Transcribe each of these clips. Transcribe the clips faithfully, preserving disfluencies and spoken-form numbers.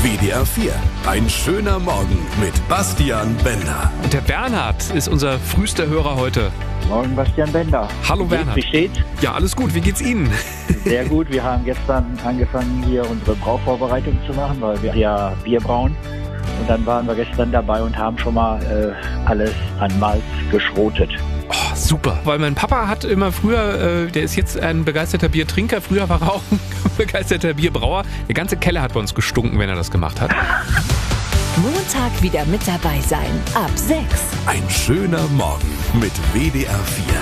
W D R vier. Ein schöner Morgen mit Bastian Bender. Und der Bernhard ist unser frühester Hörer heute. Morgen, Bastian Bender. Hallo Wie Bernhard. Wie steht's? Ja, alles gut. Wie geht's Ihnen? Sehr gut. Wir haben gestern angefangen, hier unsere Brauvorbereitung zu machen, weil wir ja Bier brauen. Und dann waren wir gestern dabei und haben schon mal äh, alles an Malz geschrotet. Oh, super. Weil mein Papa hat immer früher, äh, der ist jetzt ein begeisterter Biertrinker, früher war er auch ein begeisterter Bierbrauer. Der ganze Keller hat bei uns gestunken, wenn er das gemacht hat. Montag wieder mit dabei sein. Ab sechs. Ein schöner Morgen mit W D R vier.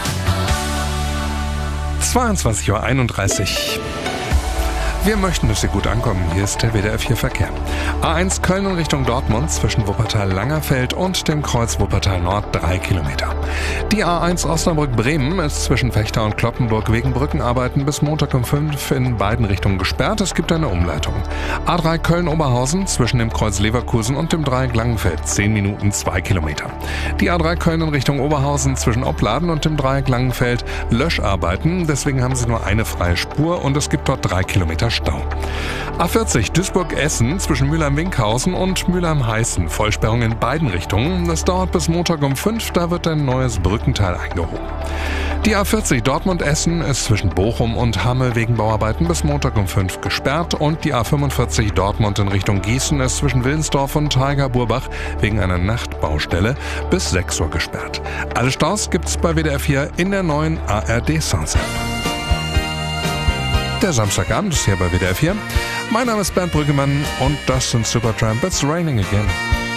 zweiundzwanzig Uhr einunddreißig. Wir möchten, dass Sie gut ankommen. Hier ist der W D R vier Verkehr. A eins Köln in Richtung Dortmund zwischen Wuppertal-Langerfeld und dem Kreuz Wuppertal-Nord drei Kilometer. Die A eins Osnabrück-Bremen ist zwischen Vechta und Cloppenburg wegen Brückenarbeiten bis Montag um fünf in beiden Richtungen gesperrt. Es gibt eine Umleitung. A drei Köln-Oberhausen zwischen dem Kreuz Leverkusen und dem Dreieck Langenfeld zehn Minuten zwei Kilometer. Die A drei Köln in Richtung Oberhausen zwischen Opladen und dem Dreieck Langenfeld Löscharbeiten. Deswegen haben sie nur eine freie Spur und es gibt dort drei Kilometer Stau. A vierzig Duisburg-Essen zwischen Mülheim-Winkhausen und Mülheim-Heißen. Vollsperrung in beiden Richtungen. Das dauert bis Montag um fünf, da wird ein neues Brückenteil eingehoben. Die A vierzig Dortmund-Essen ist zwischen Bochum und Hamme wegen Bauarbeiten bis Montag um fünf gesperrt und die A fünfundvierzig Dortmund in Richtung Gießen ist zwischen Willensdorf und Treiger-Burbach wegen einer Nachtbaustelle bis sechs Uhr gesperrt. Alle Staus gibt's bei W D R vier in der neuen A R D Sounds-App. Der Samstagabend ist hier bei W D R vier. Mein Name ist Bernd Brüggemann und das sind Supertramp, It's Raining Again.